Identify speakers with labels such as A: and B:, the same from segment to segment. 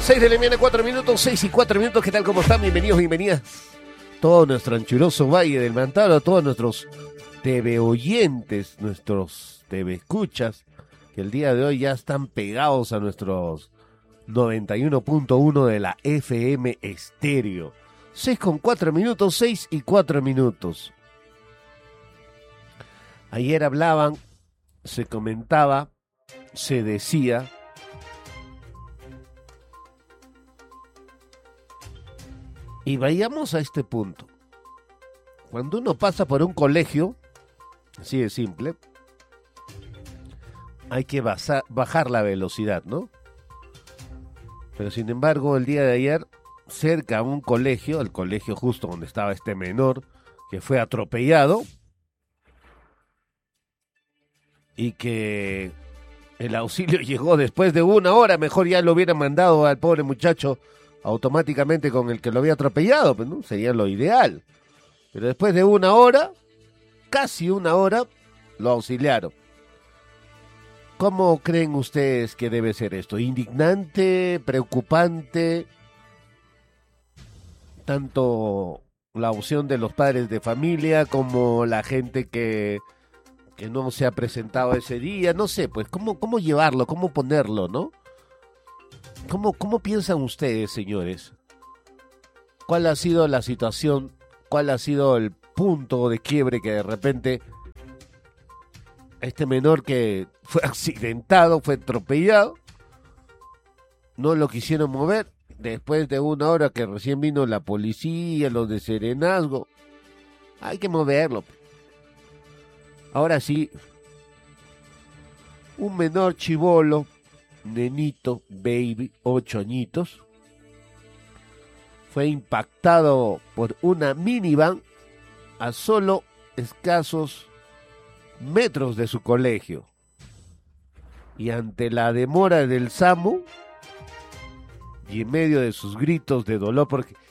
A: 6 de la mañana, 4 minutos, 6 y 4 minutos. ¿Qué tal? ¿Cómo están? Bienvenidos, bienvenidas. Todo nuestro anchuroso Valle del Mantaro, todos nuestros TV oyentes, nuestros TV escuchas, que el día de hoy ya están pegados a nuestros 91.1 de la FM Estéreo. 6 con 4 minutos, 6 y 4 minutos. Ayer hablaban, se comentaba, se decía y vayamos a este punto. Cuando uno pasa por un colegio, así de simple, hay que bajar la velocidad, ¿no? Pero sin embargo, el día de ayer, cerca a un colegio, el colegio justo donde estaba este menor, que fue atropellado, y que el auxilio llegó después de 1 hora, mejor ya lo hubieran mandado al pobre muchacho automáticamente con el que lo había atropellado, pues, ¿no? Sería lo ideal. Pero después de 1 hora, casi 1 hora, lo auxiliaron. ¿Cómo creen ustedes que debe ser esto? ¿Indignante, preocupante? Tanto la opción de los padres de familia como la gente que no se ha presentado ese día, no sé, pues, ¿cómo llevarlo, cómo ponerlo, no? ¿Cómo piensan ustedes, señores? ¿Cuál ha sido la situación? ¿Cuál ha sido el punto de quiebre que de repente este menor que fue accidentado, fue atropellado, no lo quisieron mover después de 1 hora que recién vino la policía, los de Serenazgo? Hay que moverlo. Ahora sí, un menor chibolo, nenito, baby, 8 añitos, fue impactado por una minivan a solo escasos metros de su colegio. Y ante la demora del SAMU y en medio de sus gritos de dolor,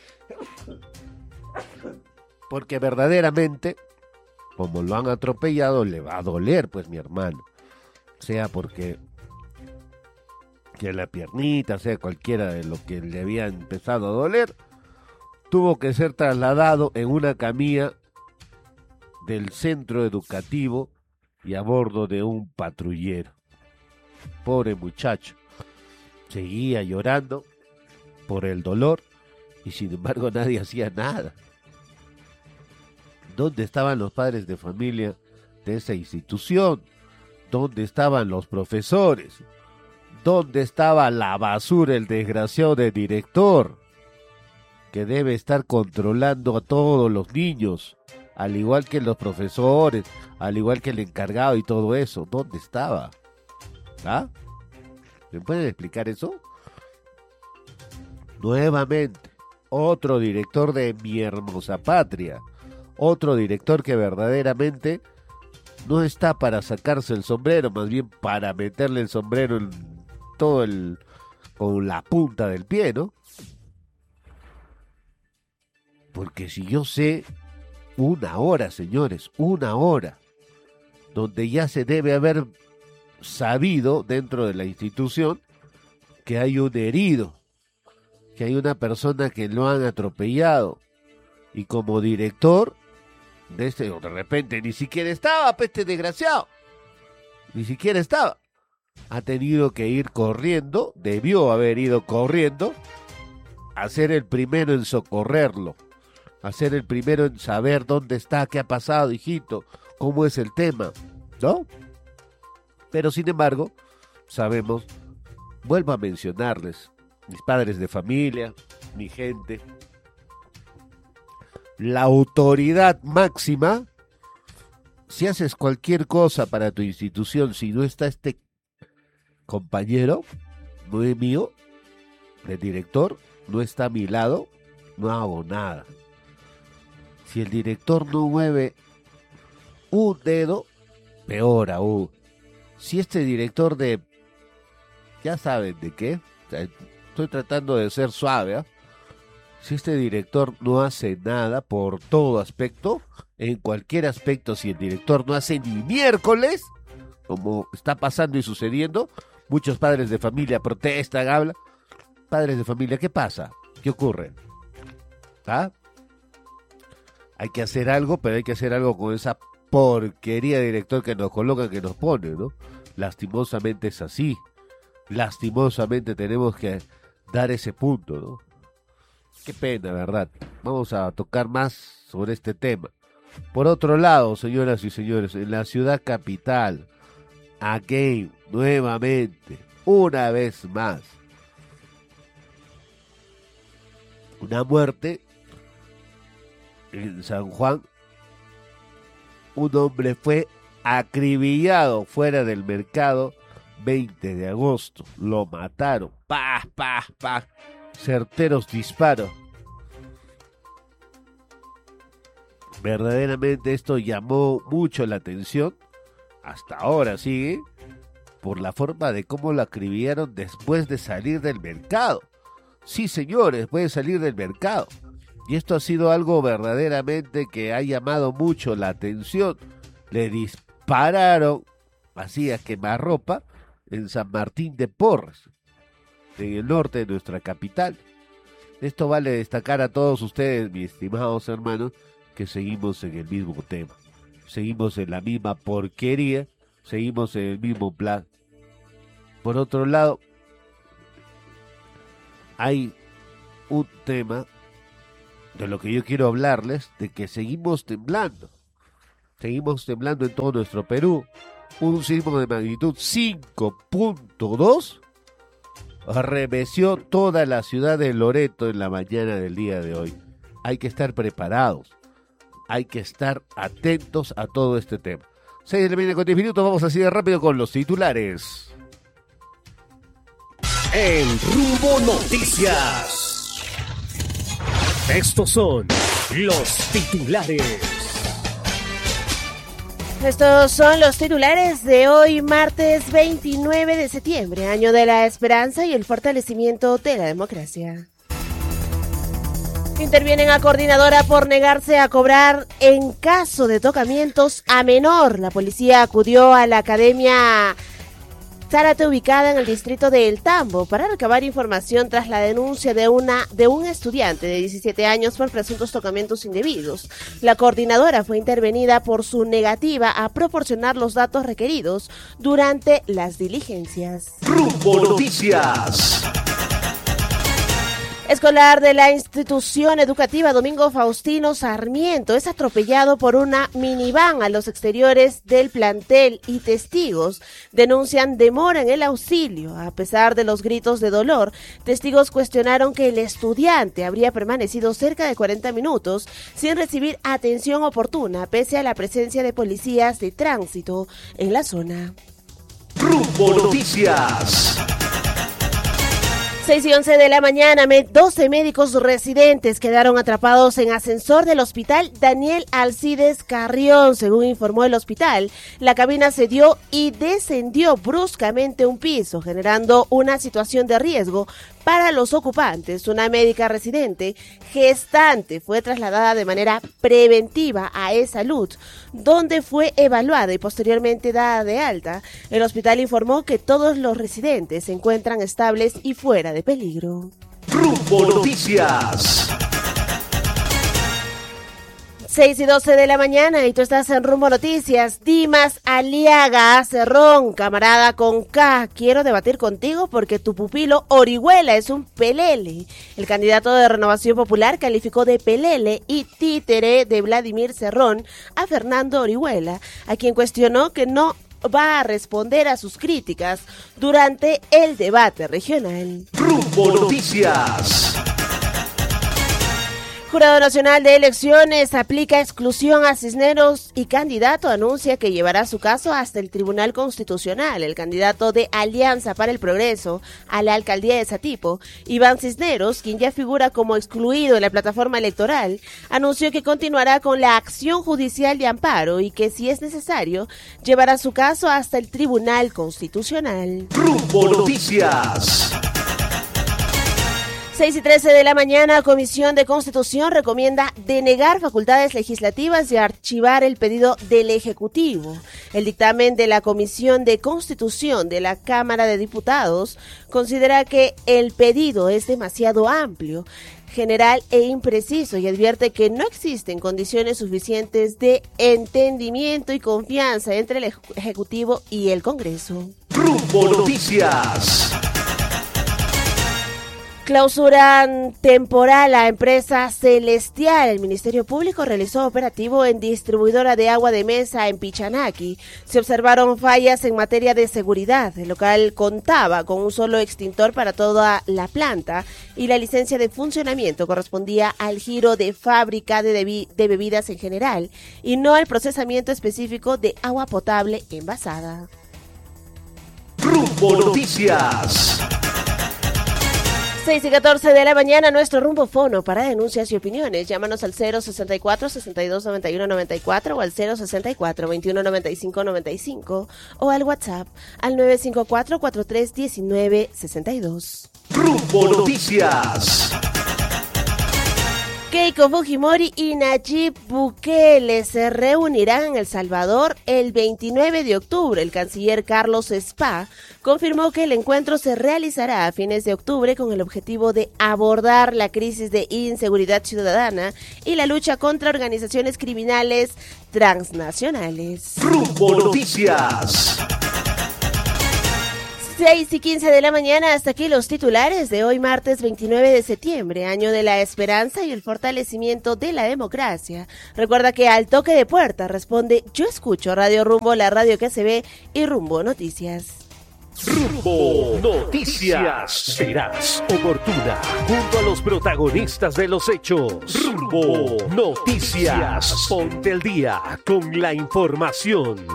A: porque verdaderamente, como lo han atropellado, le va a doler, pues, mi hermano. Sea porque que la piernita, sea cualquiera de lo que le había empezado a doler, tuvo que ser trasladado en una camilla del centro educativo y a bordo de un patrullero. Pobre muchacho, seguía llorando por el dolor y sin embargo nadie hacía nada. ¿Dónde estaban los padres de familia de esa institución? ¿Dónde estaban los profesores? ¿Dónde estaba la basura, el desgraciado de director, que debe estar controlando a todos los niños, al igual que los profesores, al igual que el encargado y todo eso? ¿Dónde estaba? ¿Ah? ¿Me pueden explicar eso? Nuevamente, otro director de mi hermosa patria, otro director que verdaderamente no está para sacarse el sombrero, más bien para meterle el sombrero en todo con la punta del pie, ¿no? Porque si yo sé 1 hora, señores, 1 hora, donde ya se debe haber sabido dentro de la institución que hay un herido, que hay una persona que lo han atropellado, y como director de repente ni siquiera estaba, este desgraciado, ni siquiera estaba, ha tenido que ir corriendo, debió haber ido corriendo, a ser el primero en socorrerlo, a ser el primero en saber dónde está, qué ha pasado, hijito, cómo es el tema, ¿no? Pero sin embargo, sabemos, vuelvo a mencionarles, mis padres de familia, mi gente, la autoridad máxima, si haces cualquier cosa para tu institución, si no está este compañero, no es mío, el director, no está a mi lado, no hago nada. Si el director no mueve un dedo, peor aún. Si este director ya saben de qué, estoy tratando de ser suave, ¿eh? Si este director no hace nada por todo aspecto, en cualquier aspecto, si el director no hace ni miércoles, como está pasando y sucediendo, muchos padres de familia protestan, hablan, padres de familia. ¿Qué pasa? ¿Qué ocurre? ¿Ah? Hay que hacer algo, pero hay que hacer algo con esa porquería de director que nos colocan, que nos pone, ¿no? Lastimosamente es así. Lastimosamente tenemos que dar ese punto, ¿no? Qué pena, ¿verdad? Vamos a tocar más sobre este tema. Por otro lado, señoras y señores, en la ciudad capital, again, nuevamente, una vez más, una muerte en San Juan. Un hombre fue acribillado fuera del mercado 20 de agosto. Lo mataron. ¡Pah, pah, pah! Certeros disparos. Verdaderamente esto llamó mucho la atención. Hasta ahora sigue. Por la forma de cómo lo acribillaron después de salir del mercado. Sí, señores, después de salir del mercado. Y esto ha sido algo verdaderamente que ha llamado mucho la atención. Le dispararon, así a quemarropa, en San Martín de Porres, en el norte de nuestra capital. Esto vale destacar a todos ustedes, mis estimados hermanos, que seguimos en el mismo tema. Seguimos en la misma porquería, seguimos en el mismo plan. Por otro lado, hay un tema de lo que yo quiero hablarles, de que seguimos temblando en todo nuestro Perú. Un sismo de magnitud 5.2 arremeció toda la ciudad de Loreto en la mañana del día de hoy. Hay que estar preparados, hay que estar atentos a todo este tema. 6 de la mañana con 10 minutos, vamos así de rápido con los titulares.
B: En Rumbo Noticias. Estos son los titulares.
C: Estos son los titulares de hoy, martes 29 de septiembre, año de la esperanza y el fortalecimiento de la democracia. Intervienen a coordinadora por negarse a cobrar en caso de tocamientos a menor. La policía acudió a la academia Zárate, ubicada en el distrito de El Tambo, para recabar información tras la denuncia de un estudiante de 17 años por presuntos tocamientos indebidos. La coordinadora fue intervenida por su negativa a proporcionar los datos requeridos durante las diligencias.
B: Rumbo Noticias.
C: Escolar de la institución educativa Domingo Faustino Sarmiento es atropellado por una minivan a los exteriores del plantel y testigos denuncian demora en el auxilio. A pesar de los gritos de dolor, testigos cuestionaron que el estudiante habría permanecido cerca de 40 minutos sin recibir atención oportuna pese a la presencia de policías de tránsito en la zona.
B: Rumbo Noticias.
C: 6 y 11 de la mañana, 12 médicos residentes quedaron atrapados en ascensor del hospital Daniel Alcides Carrión. Según informó el hospital, la cabina cedió y descendió bruscamente un piso, generando una situación de riesgo para los ocupantes. Una médica residente gestante fue trasladada de manera preventiva a E-Salud, donde fue evaluada y posteriormente dada de alta. El hospital informó que todos los residentes se encuentran estables y fuera de peligro.
B: Rumbo Noticias.
C: 6 y 12 de la mañana y tú estás en Rumbo Noticias. Dimas Aliaga Cerrón, camarada con K, quiero debatir contigo porque tu pupilo Orihuela es un pelele. El candidato de Renovación Popular calificó de pelele y títere de Vladimir Cerrón a Fernando Orihuela, a quien cuestionó que no va a responder a sus críticas durante el debate regional.
B: Rumbo Noticias.
C: Jurado Nacional de Elecciones aplica exclusión a Cisneros y candidato anuncia que llevará su caso hasta el Tribunal Constitucional. El candidato de Alianza para el Progreso a la alcaldía de Satipo, Iván Cisneros, quien ya figura como excluido de la plataforma electoral, anunció que continuará con la acción judicial de amparo y que, si es necesario, llevará su caso hasta el Tribunal Constitucional.
B: Rumbo Noticias.
C: 6:13 de la mañana, Comisión de Constitución recomienda denegar facultades legislativas y archivar el pedido del Ejecutivo. El dictamen de la Comisión de Constitución de la Cámara de Diputados considera que el pedido es demasiado amplio, general e impreciso y advierte que no existen condiciones suficientes de entendimiento y confianza entre el Ejecutivo y el Congreso.
B: Rumbo Noticias.
C: Clausuran temporal a empresa Celestial. El Ministerio Público realizó operativo en distribuidora de agua de mesa en Pichanaki. Se observaron fallas en materia de seguridad. El local contaba con un solo extintor para toda la planta y la licencia de funcionamiento correspondía al giro de fábrica de bebidas en general y no al procesamiento específico de agua potable envasada.
B: Rumbo Noticias.
C: 6:14 de la mañana, nuestro rumbo fono para denuncias y opiniones. Llámanos al 064-6291-94 o al 064-2195-95 o al WhatsApp al 954-4319-62.
B: Rumbo Noticias.
C: Keiko Fujimori y Nayib Bukele se reunirán en El Salvador el 29 de octubre. El canciller Carlos Spa confirmó que el encuentro se realizará a fines de octubre con el objetivo de abordar la crisis de inseguridad ciudadana y la lucha contra organizaciones criminales transnacionales.
B: Rumbo Noticias.
C: 6:15 de la mañana, hasta aquí los titulares de hoy martes 29 de septiembre, año de la esperanza y el fortalecimiento de la democracia. Recuerda que al toque de puerta responde Yo Escucho Radio Rumbo, la radio que se ve, y Rumbo Noticias.
B: Rumbo Noticias. Serás oportuna junto a los protagonistas de los hechos. Rumbo Noticias. Ponte el día con la información.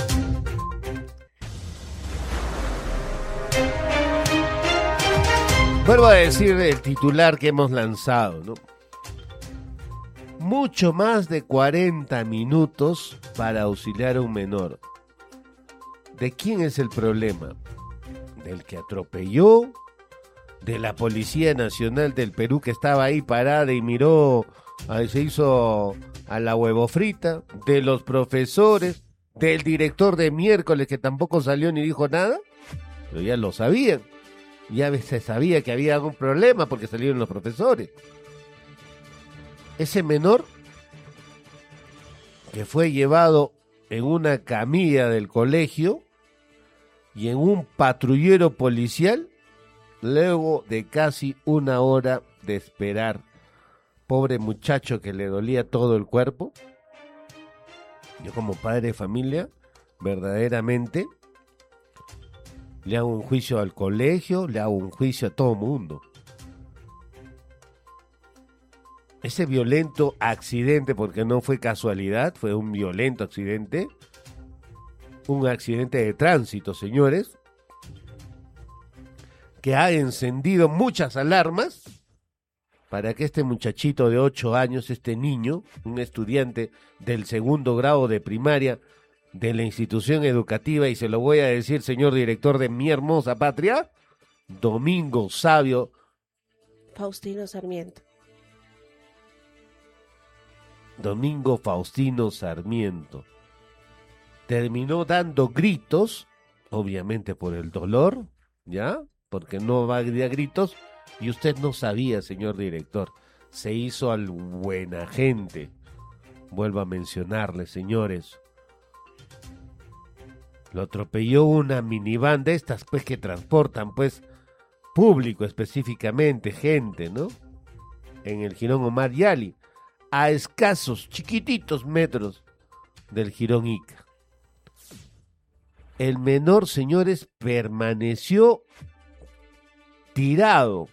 A: Vuelvo a decir el titular que hemos lanzado, ¿no? Mucho más de 40 minutos para auxiliar a un menor. ¿De quién es el problema? ¿Del que atropelló? ¿De la Policía Nacional del Perú que estaba ahí parada y miró, se hizo a la huevo frita? ¿De los profesores? ¿Del director de miércoles que tampoco salió ni dijo nada? Pero ya lo sabían. Ya se sabía que había algún problema porque salieron los profesores. Ese menor que fue llevado en una camilla del colegio y en un patrullero policial luego de casi una hora de esperar. Pobre muchacho que le dolía todo el cuerpo. Yo como padre de familia, verdaderamente le hago un juicio al colegio, le hago un juicio a todo mundo. Ese violento accidente, porque no fue casualidad, fue un violento accidente, un accidente de tránsito, señores, que ha encendido muchas alarmas para que este muchachito de 8 años, este niño, un estudiante del 2º grado de primaria, de la institución educativa, y se lo voy a decir, señor director de mi hermosa patria, Domingo Sabio
C: Faustino Sarmiento.
A: Domingo Faustino Sarmiento terminó dando gritos, obviamente por el dolor, ¿ya? Porque no va a dar gritos, y usted no sabía, señor director, se hizo al buena gente. Vuelvo a mencionarle, señores, lo atropelló una minivan de estas, pues, que transportan, pues, público específicamente, gente, ¿no? En el Jirón Omar Yali, a escasos, chiquititos metros del Jirón Ica. El menor, señores, permaneció tirado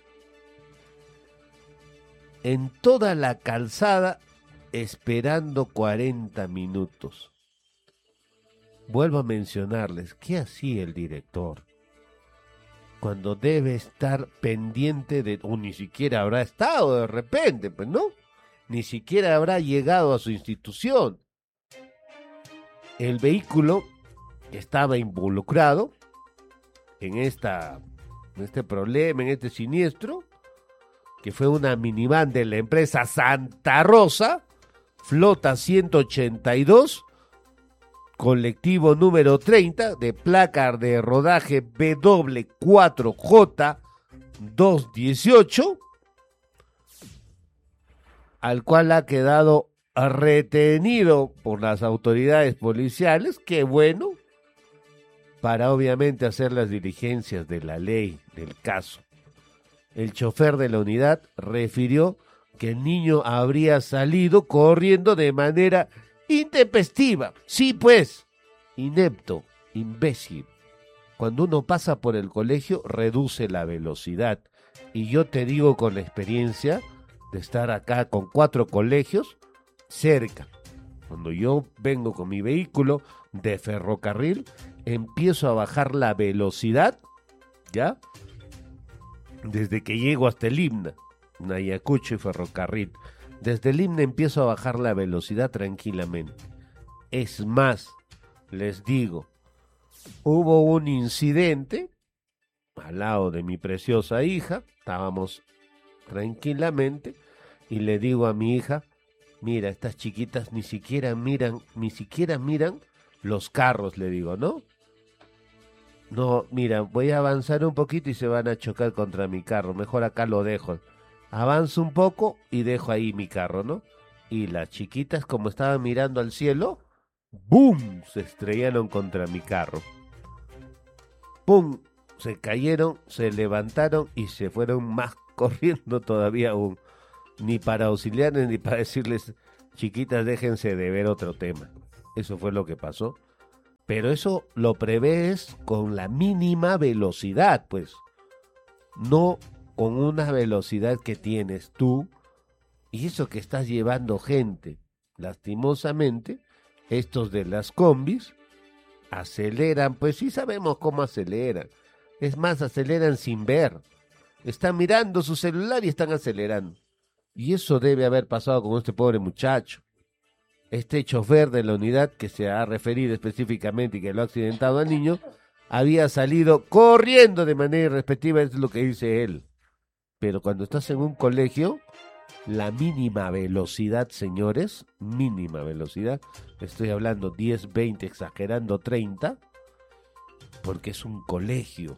A: en toda la calzada esperando 40 minutos. Vuelvo a mencionarles, ¿qué hacía el director? Cuando debe estar pendiente de, o ni siquiera habrá estado de repente, pues no, ni siquiera habrá llegado a su institución. El vehículo estaba involucrado en este problema, en este siniestro, que fue una minivan de la empresa Santa Rosa, flota 182, colectivo número 30, de placa de rodaje W4J218, al cual ha quedado retenido por las autoridades policiales, que bueno, para obviamente hacer las diligencias de la ley del caso. El chofer de la unidad refirió que el niño habría salido corriendo de manera intempestiva. Sí, pues, inepto, imbécil. Cuando uno pasa por el colegio, reduce la velocidad. Y yo te digo con la experiencia de estar acá con 4 colegios cerca. Cuando yo vengo con mi vehículo de ferrocarril, empiezo a bajar la velocidad, ¿ya? Desde que llego hasta el Himna, Ayacucho y ferrocarril. Desde el Himna empiezo a bajar la velocidad tranquilamente. Es más, les digo, hubo un incidente al lado de mi preciosa hija, estábamos tranquilamente, y le digo a mi hija, mira, estas chiquitas ni siquiera miran los carros, le digo, ¿no? No, mira, voy a avanzar un poquito y se van a chocar contra mi carro, mejor acá lo dejo. Avanzo un poco y dejo ahí mi carro, ¿no? Y las chiquitas, como estaban mirando al cielo, ¡boom!, se estrellaron contra mi carro. ¡Pum!, se cayeron, se levantaron y se fueron más corriendo todavía aún. Ni para auxiliarles ni para decirles, chiquitas, déjense de ver otro tema. Eso fue lo que pasó. Pero eso lo prevés con la mínima velocidad, pues. No con una velocidad que tienes tú. Y eso que estás llevando gente. Lastimosamente, estos de las combis aceleran. Pues sí sabemos cómo aceleran. Es más, aceleran sin ver. Están mirando su celular y están acelerando. Y eso debe haber pasado con este pobre muchacho. Este chofer de la unidad que se ha referido específicamente y que lo ha accidentado al niño, había salido corriendo de manera irrespectiva, es lo que dice él. Pero cuando estás en un colegio, la mínima velocidad, señores, mínima velocidad, estoy hablando 10, 20, exagerando 30, porque es un colegio.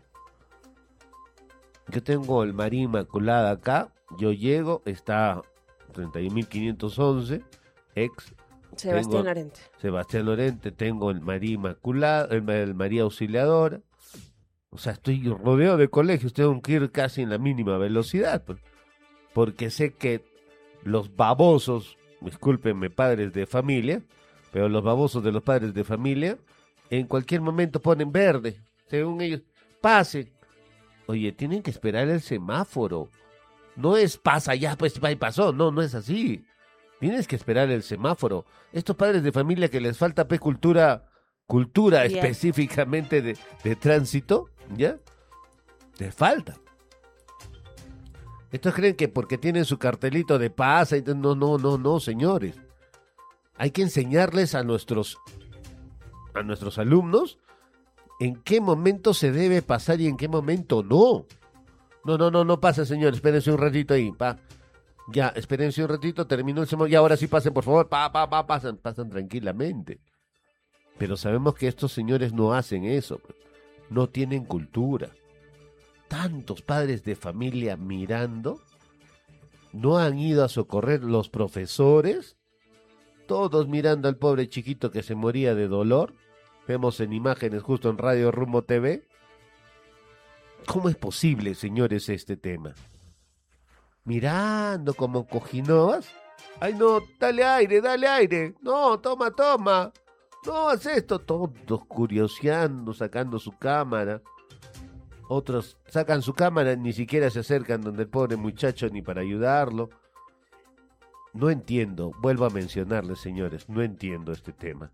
A: Yo tengo el María Inmaculada acá, yo llego, está 31.511, ex
C: Sebastián Lorente.
A: Sebastián Lorente, tengo el María Inmaculada, el María Auxiliadora. O sea, estoy rodeado de colegios, tengo que ir casi en la mínima velocidad, porque sé que los babosos, discúlpenme padres de familia, pero los babosos de los padres de familia, en cualquier momento ponen verde, según ellos, pase. Oye, tienen que esperar el semáforo. No es pasa ya, pues va y pasó. No, no es así. Tienes que esperar el semáforo. Estos padres de familia que les falta cultura
C: Bien.
A: específicamente de tránsito, ¿ya? Les falta. Estos creen que porque tienen su cartelito de pasa, no, señores. Hay que enseñarles a nuestros alumnos en qué momento se debe pasar y en qué momento no. No pasa, señor, espérense un ratito ahí, pa. Ya, espérense un ratito, terminó el semáforo, y ahora sí pasen, por favor, pasan tranquilamente. Pero sabemos que estos señores no hacen eso, no tienen cultura. Tantos padres de familia mirando, no han ido a socorrer los profesores, todos mirando al pobre chiquito que se moría de dolor. Vemos en imágenes justo en Radio Rumbo TV. ¿Cómo es posible, señores, este tema? Mirando como cojinovas. Ay, no, dale aire. No, toma. No, haz esto. Todos curioseando, sacando su cámara. Otros sacan su cámara, ni siquiera se acercan donde el pobre muchacho ni para ayudarlo. No entiendo, vuelvo a mencionarles, señores, no entiendo este tema.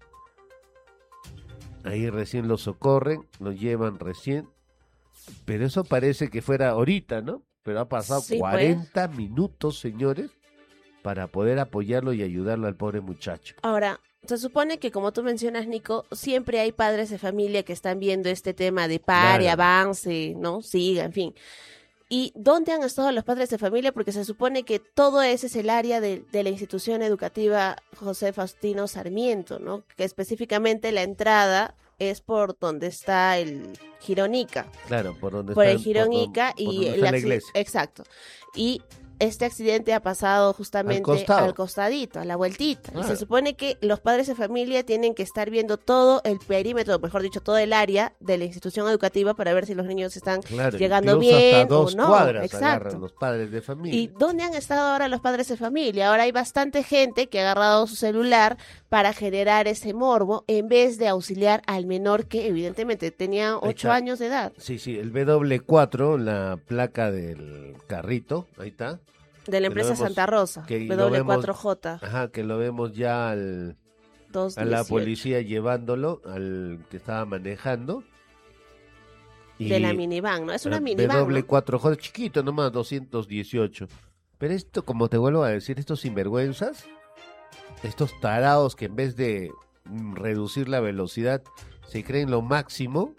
A: Ahí recién lo socorren, lo llevan recién. Pero eso parece que fuera ahorita, ¿no? Pero ha pasado
C: Sí,
A: 40 minutos, señores, para poder apoyarlo y ayudarlo al pobre muchacho.
C: Ahora, se supone que, como tú mencionas, Nico, siempre hay padres de familia que están viendo este tema de pare,
A: Claro.
C: avance, ¿no? Siga, en fin. ¿Y dónde han estado los padres de familia? Porque se supone que todo ese es el área de la institución educativa José Faustino Sarmiento, ¿no? Que específicamente la entrada es por donde está el Jirón Ica.
A: Claro, por donde
C: Por
A: está
C: el Jirón Ica
A: por
C: y
A: donde está la iglesia.
C: Exacto. Y este accidente ha pasado justamente al costadito, a la vueltita.
A: Claro.
C: Y se supone que los padres de familia tienen que estar viendo todo el perímetro, mejor dicho, todo el área de la institución educativa para ver si los niños están llegando bien
A: hasta 2
C: o no.
A: cuadras
C: Exacto.
A: agarran los padres de familia.
C: ¿Y dónde han estado ahora los padres de familia? Ahora hay bastante gente que ha agarrado su celular para generar ese morbo en vez de auxiliar al menor que evidentemente tenía 8 años de edad.
A: Sí, el W4, la placa del carrito, ahí está.
C: De la empresa Santa Rosa, W4J.
A: Ajá, que lo vemos ya a la policía llevándolo, al que estaba manejando.
C: De la minivan, ¿no? Es una minivan,
A: W4J, chiquito nomás, 218. Pero esto, como te vuelvo a decir, estos sinvergüenzas, estos tarados que en vez de reducir la velocidad se creen lo máximo,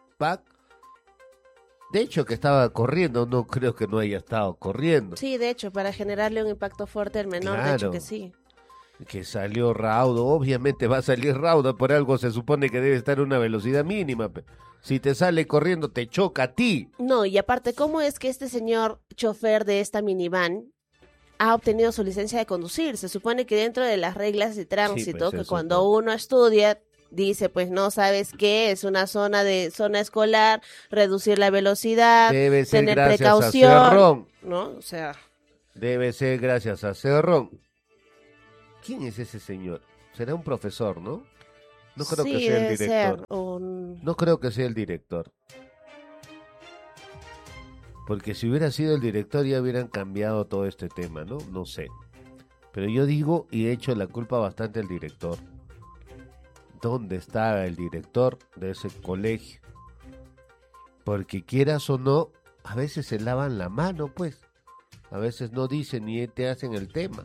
A: de hecho que estaba corriendo, no creo que no haya estado corriendo.
C: Sí, de hecho, para generarle un impacto fuerte al menor, claro, de hecho que sí.
A: Que salió raudo, obviamente va a salir raudo, por algo se supone que debe estar a una velocidad mínima. Si te sale corriendo, te choca a ti.
C: No, y aparte, ¿cómo es que este señor chofer de esta minivan ha obtenido su licencia de conducir? Se supone que dentro de las reglas de tránsito, sí, pues que cuando uno estudia, dice, pues no, ¿sabes qué? Es una zona escolar, reducir la velocidad,
A: debe ser
C: tener
A: gracias
C: precaución,
A: a Cerrón.
C: ¿no? O sea,
A: debe ser gracias a Cerrón. ¿Quién es ese señor? Será un profesor, ¿no? No creo que sea el director. No creo que sea el director. Porque si hubiera sido el director ya hubieran cambiado todo este tema, ¿no? No sé. Pero yo digo y he hecho la culpa bastante al director. ¿Dónde está el director de ese colegio? Porque quieras o no, a veces se lavan la mano, pues. A veces no dicen ni te hacen el tema.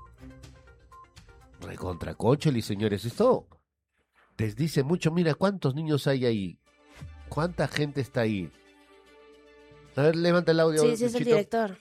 A: Recontracócholi, señores, esto les dice mucho. Mira cuántos niños hay ahí, cuánta gente está ahí. A ver, levanta el audio.
C: Sí, es el director.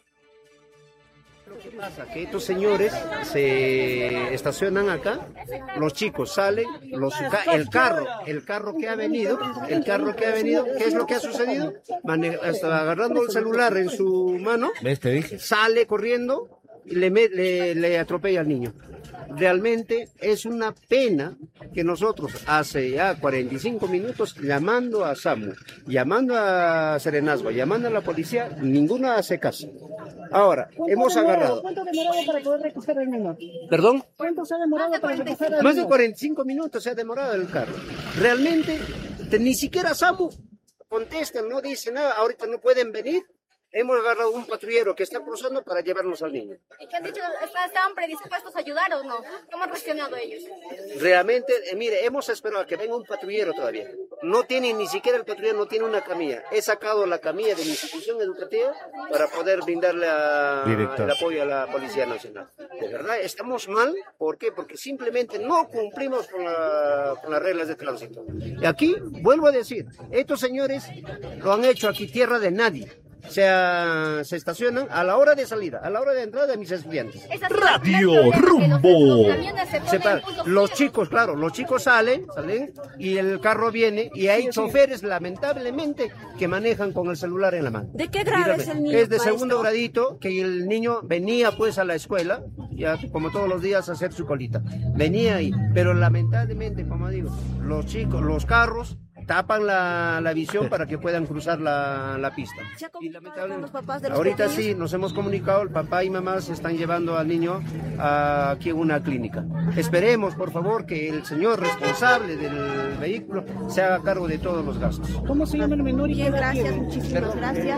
D: ¿Qué pasa? Que estos señores se estacionan acá, los chicos salen, el carro que ha venido, ¿qué es lo que ha sucedido? Está agarrando el celular en su mano, sale corriendo y le atropella al niño. Realmente es una pena que nosotros hace ya 45 minutos llamando a SAMU, llamando a Serenazgo, llamando a la policía, ninguno hace caso. Ahora, hemos agarrado.
E: ¿Cuánto ha demorado para poder recoger el menor?
D: ¿Perdón?
E: ¿Cuánto se ha demorado para recoger el menor?
D: Más de 45 minutos se ha demorado el carro. Realmente, ni siquiera SAMU contesta, no dice nada, ahorita no pueden venir. Hemos agarrado un patrullero que está cruzando para llevarnos al niño.
F: ¿Y qué han dicho? ¿Estaban predispuestos a ayudar o no? ¿Cómo han reaccionado ellos?
D: Realmente, mire, hemos esperado a que venga un patrullero todavía. No tiene ni siquiera el patrullero, no tiene una camilla. He sacado la camilla de mi institución educativa para poder brindarle el apoyo a la Policía Nacional. De verdad, estamos mal. ¿Por qué? Porque simplemente no cumplimos con las reglas de tránsito. Y aquí, vuelvo a decir, estos señores lo han hecho aquí tierra de nadie. Se estacionan a la hora de salida, a la hora de entrada de mis estudiantes.
B: Radio Rumbo.
D: Los chicos, claro, los chicos salen y el carro viene y hay choferes, lamentablemente, que manejan con el celular en la mano.
E: ¿De qué grado es el niño?
D: Es de segundo gradito, que el niño venía pues a la escuela, ya como todos los días a hacer su colita. Venía ahí, pero lamentablemente, como digo, los chicos, los carros tapan la visión para que puedan cruzar la pista. Y lamentablemente, ahorita sí, nos hemos comunicado, el papá y mamá se están llevando al niño aquí en una clínica. Esperemos, por favor, que el señor responsable del vehículo se haga cargo de todos los gastos.
E: ¿Cómo se llama el menor?
C: Bien, gracias, muchísimas gracias.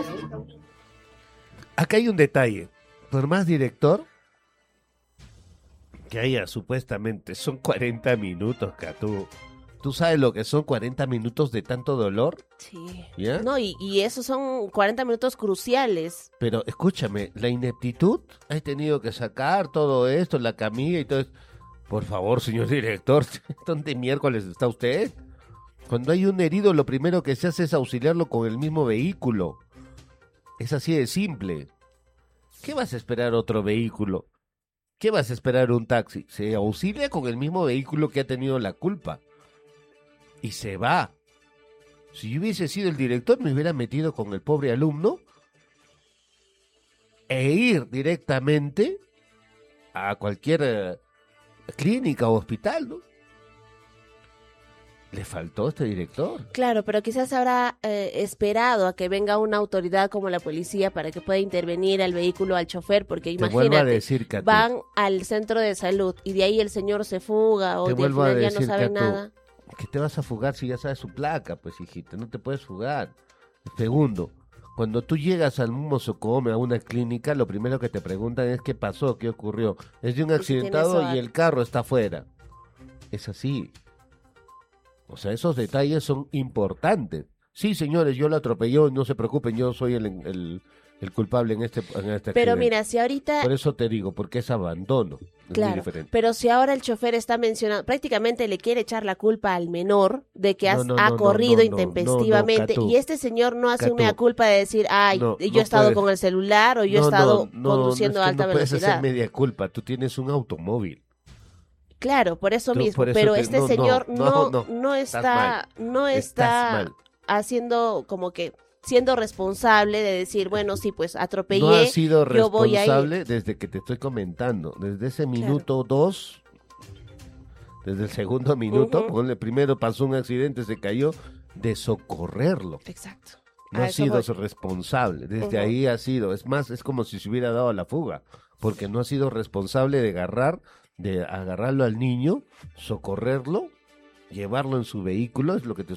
A: Acá hay un detalle. Por más director que haya, supuestamente, son 40 minutos, Catú. ¿Tú sabes lo que son 40 minutos de tanto dolor?
C: Sí.
A: ¿Ya?
C: No, y esos son 40 minutos cruciales.
A: Pero escúchame, la ineptitud, he tenido que sacar todo esto, la camilla y todo esto. Por favor, señor director, ¿dónde miércoles está usted? Cuando hay un herido, lo primero que se hace es auxiliarlo con el mismo vehículo. Es así de simple. ¿Qué vas a esperar otro vehículo? ¿Qué vas a esperar un taxi? Se auxilia con el mismo vehículo que ha tenido la culpa. Y se va. Si yo hubiese sido el director, me hubiera metido con el pobre alumno e ir directamente a cualquier clínica o hospital, ¿no? Le faltó a este director.
C: Claro, pero quizás habrá esperado a que venga una autoridad como la policía para que pueda intervenir al vehículo, al chofer, porque
A: Te vuelvo a
C: imagínate,
A: decir, Catu,
C: van al centro de salud y de ahí el señor se fuga o
A: te
C: de
A: vuelvo a
C: final ya no
A: decir,
C: sabe
A: Catu,
C: nada.
A: que te vas a fugar si ya sabes su placa, pues hijita, no te puedes fugar. Segundo, cuando tú llegas al Mosocome, a una clínica, lo primero que te preguntan es qué pasó, qué ocurrió. Es de un
C: si
A: accidentado
C: tienes
A: y el carro está afuera. Es así. O sea, esos detalles son importantes. Sí, señores, yo lo atropellé, no se preocupen, yo soy el culpable en este accidente.
C: Pero mira, si ahorita...
A: Por eso te digo, porque es abandono. Es muy
C: Claro,
A: diferente.
C: pero si ahora el chofer está mencionando, prácticamente le quiere echar la culpa al menor de que ha corrido intempestivamente
A: Catu.
C: y este señor no hace
A: Catu.
C: mea culpa de decir, ay,
A: No,
C: yo
A: no
C: he estado
A: puedes.
C: con el celular o yo he estado conduciendo
A: es
C: a
A: que
C: alta
A: no puedes
C: velocidad.
A: hacer media culpa, tú tienes un automóvil.
C: Claro, por eso
A: Tú,
C: mismo,
A: por eso
C: pero
A: te-
C: este
A: no,
C: señor
A: no,
C: no
A: estás
C: está, no
A: Estás
C: está
A: mal.
C: haciendo como que siendo responsable de decir, bueno, sí, pues atropellé,
A: No has sido
C: yo voy a ir.
A: responsable desde que te estoy comentando. Desde ese minuto 2, desde el segundo minuto,
C: Ujú.
A: ponle, primero pasó un accidente, se cayó, de socorrerlo.
C: Exacto.
A: No
C: A
A: ha
C: eso
A: sido
C: voy.
A: responsable, desde
C: Ujú.
A: ahí ha sido. Es más, es como si se hubiera dado a la fuga, porque no ha sido responsable de agarrarlo al niño, socorrerlo, llevarlo en su vehículo, es lo que te